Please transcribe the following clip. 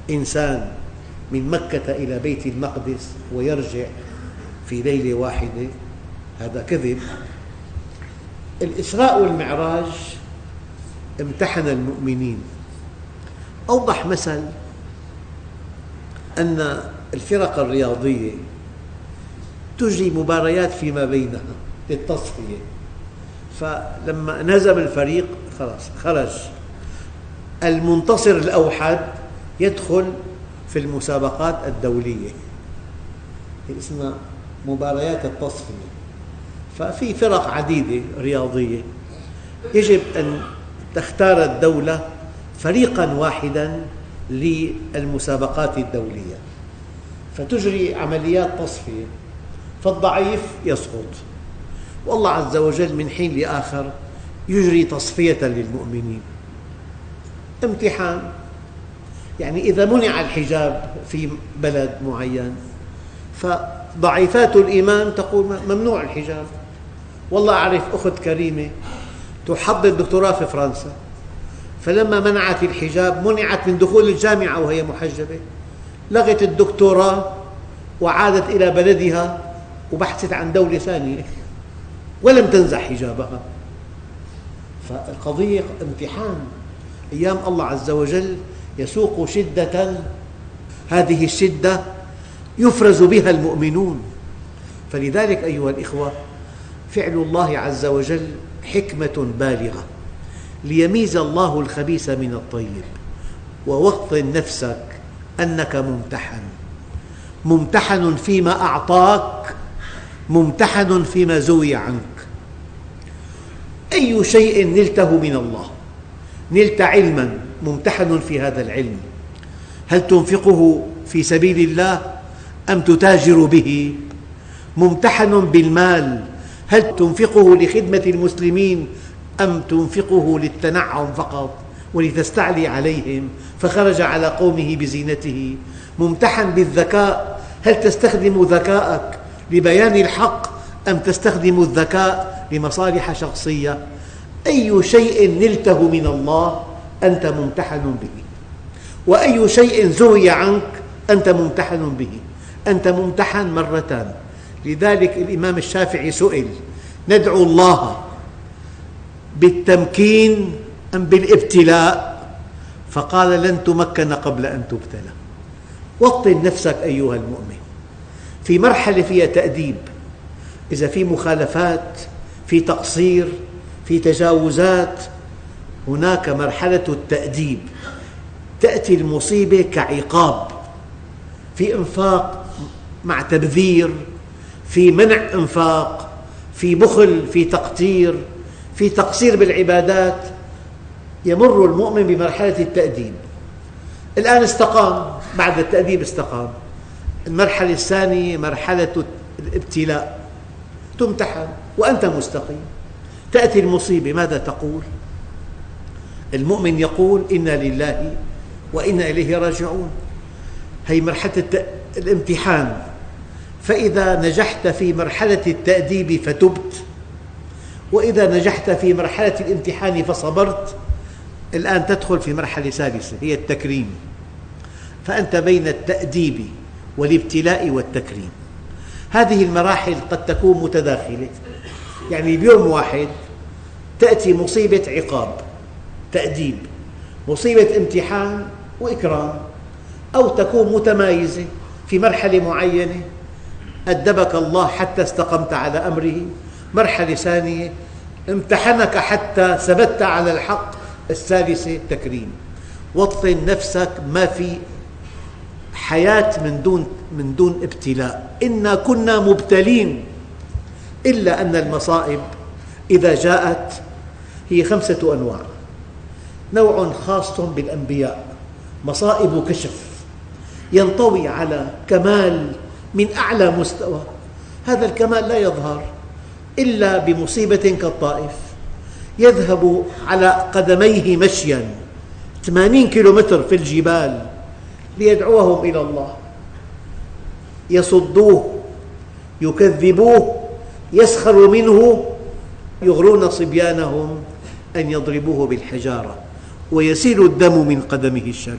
إنسان من مكة إلى بيت المقدس ويرجع في ليلة واحدة، هذا كذب. الإسراء والمعراج امتحن المؤمنين. أوضح مثل أن الفرق الرياضية تجري مباريات فيما بينها للتصفية، فلما انهزم الفريق خرج المنتصر الأوحد يدخل في المسابقات الدولية، اسمها مباريات التصفية. ففي فرق عديدة رياضية، يجب أن تختار الدولة فريقاً واحداً للمسابقات الدولية، فتجري عمليات تصفية، فالضعيف يسقط، والله عز وجل من حين لآخر يجري تصفية للمؤمنين. امتحان، يعني إذا منع الحجاب في بلد معين فضعيفات الإيمان تقول ممنوع الحجاب. والله أعرف أخت كريمة تحضر دكتوراه في فرنسا، فلما منعت الحجاب منعت من دخول الجامعة وهي محجبة، لغت الدكتوراه وعادت إلى بلدها وبحثت عن دولة ثانية ولم تنزع حجابها. فالقضية امتحان، أيام الله عز وجل يسوق شدة، هذه الشدة يفرز بها المؤمنون. فلذلك أيها الإخوة، فعل الله عز وجل حكمة بالغة ليميز الله الخبيث من الطيب. ووطن نفسك أنك ممتحن فيما أعطاك، ممتحن فيما زوي عنك. أي شيء نلته من الله، نلت علما، ممتحن في هذا العلم. هل تنفقه في سبيل الله أم تتاجر به؟ ممتحن بالمال، هل تنفقه لخدمة المسلمين أم تنفقه للتنعم فقط ولتستعلي عليهم فخرج على قومه بزينته؟ ممتحن بالذكاء، هل تستخدم ذكاءك لبيان الحق أم تستخدم الذكاء لمصالح شخصية؟ أي شيء نلته من الله أنت ممتحن به، وأي شيء زوي عنك أنت ممتحن به. أنت ممتحن مرتان. لذلك الإمام الشافعي سئل: ندعو الله بالتمكين أم بالابتلاء؟ فقال: لن تمكن قبل أن تبتلى. وطن نفسك أيها المؤمن في مرحلة فيها تأديب، إذا في مخالفات، في تقصير، في تجاوزات، هناك مرحلة التأديب. تأتي المصيبة كعقاب، في إنفاق مع تبذير، في منع إنفاق، في بخل، في تقتير، في تقصير بالعبادات. يمر المؤمن بمرحلة التأديب. الآن استقام، بعد التأديب استقام. المرحلة الثانية مرحلة الابتلاء، تمتحن وأنت مستقيم. تأتي المصيبة، ماذا تقول؟ المؤمن يقول: إنا لله وإنا إليه راجعون. هي مرحلة الامتحان. فإذا نجحت في مرحلة التأديب فتبت، وإذا نجحت في مرحلة الامتحان فصبرت، الآن تدخل في مرحلة ثالثة هي التكريم. فأنت بين التأديب والابتلاء والتكريم. هذه المراحل قد تكون متداخلة، يعني بيوم واحد تأتي مصيبة عقاب تأديب، مصيبة امتحان وإكرام، أو تكون متمايزة في مرحلة معينة أدبك الله حتى استقمت على أمره، مرحلة ثانية امتحنك حتى ثبت على الحق، الثالثة تكريم. وطن نفسك، ما في حياة من دون ابتلاء. إنا كنا مبتلين، إلا أن المصائب إذا جاءت هي 5 أنواع. نوع خاص بالأنبياء، مصائب كشف، ينطوي على كمال من أعلى مستوى. هذا الكمال لا يظهر إلا بمصيبة كالطائف، يذهب على قدميه مشيا 80 كيلومتر في الجبال ليدعوهم إلى الله، يصدوه، يكذبوه، يسخروا منه، يغرون صبيانهم أن يضربوه بالحجارة ويسيل الدم من قدمه الشريف.